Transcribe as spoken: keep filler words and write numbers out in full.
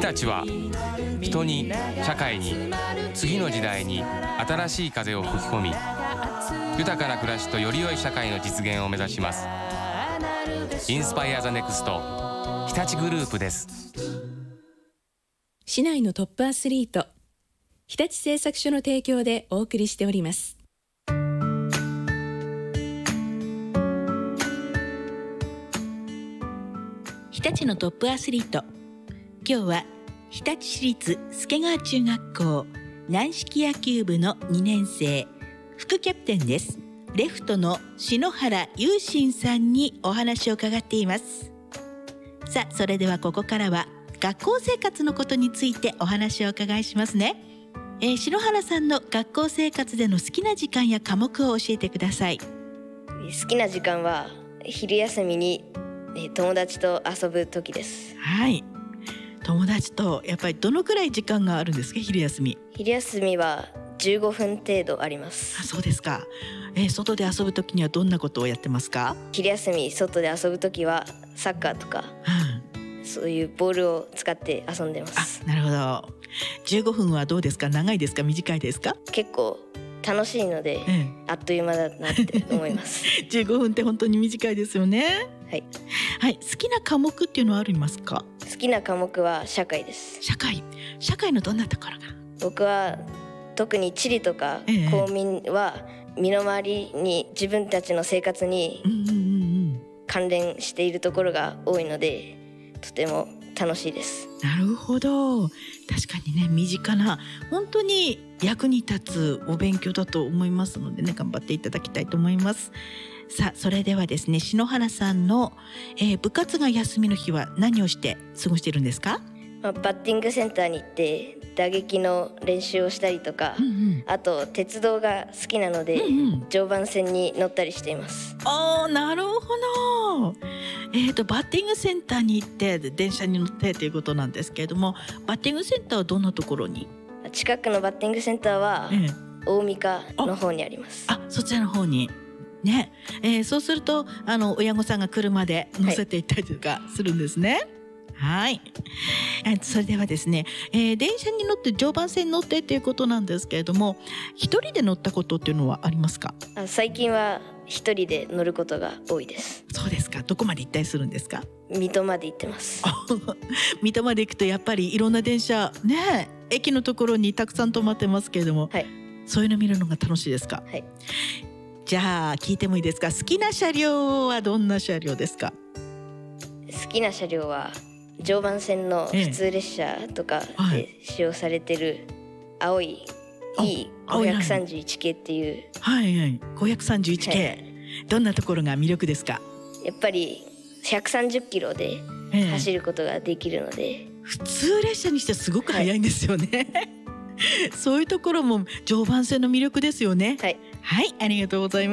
たちは人に社会に次の時代に新しい風を吹き込み、豊かな暮らしとより良い社会の実現を目指します。インスパイアザネクスト日立グループです。 市内のトップアスリート、日立製作所の提供でお送りしております。 日立のトップアスリート、今日は日立市立助川中学校軟式野球部のにねん生、副キャプテンです。レフトの篠原雄心さんにお話を伺っています。さあ、それではここからは学校生活のことについてお話をお伺いしますね。えー、篠原さんの学校生活での好きな時間や科目を教えてください。 好きな時間は昼休みに友達と遊ぶ時です。 はい、友達とやっぱりどのくらい時間があるんですか？昼休み。 昼休みはじゅうごふん程度あります。 あ、そうですか。えー、外で遊ぶ時にはどんなことをやってますか？ 昼休み外で遊ぶ時はサッカーとか、うん、そういうボールを使って遊んでます。 あ、なるほど。じゅうごふんはどうですか？長いですか？短いですか？ 結構楽しいので、うん、あっという間だなって思いますじゅうごふんって本当に短いですよね。 はい、はい、 好きな科目っていうのはありますか？ 好きな科目は社会です。 社会。社会のどんなところが？ 僕は特に地理とか公民は身の回りに自分たちの生活に関連しているところが多いので、とても楽しいです。 なるほど。確かにね、身近な本当に役に立つお勉強だと思いますのでね、頑張っていただきたいと思います。さあ、それではですね、篠原さんの、えー、部活が休みの日は何をして過ごしているんですか？ まあ、バッティングセンターに行って打撃の練習をしたりとか、うんうん、あと鉄道が好きなので、うんうん、常磐線に乗ったりしています。 あー、なるほど。えーと、バッティングセンターに行って電車に乗ってということなんですけれども、バッティングセンターはどんなところに？ 近くのバッティングセンターは、ええ、大三河の方にあります。 あ、そちらの方にね、えー、そうするとあの親御さんが車で乗せていったりとかするんですね。はい、はい、それではですね、えー、電車に乗って常磐線に乗ってということなんですけれども、一人で乗ったことっていうのはありますか？ あ、最近は一人で乗ることが多いです。 そうですか。どこまで行ったりするんですか？ 水戸まで行ってます水戸まで行くとやっぱりいろんな電車ね、駅のところにたくさん止まってますけれども、はい、そういうの見るのが楽しいですか？ はい。 じゃあ聞いてもいいですか？好きな車両はどんな車両ですか？ 好きな車両は常磐線の普通列車とかで使用されてる青い イーごひゃくさんじゅういち 系っていう、 はいはい、ごひゃくさんじゅういち系、はい、どんなところが魅力ですか？ やっぱりひゃくさんじゅっキロで走ることができるので、ええ、 普通列車にしてすごく速いんですよね、はい、そういうところも常磐線の魅力ですよね。 はい、 はい、ありがとうございます。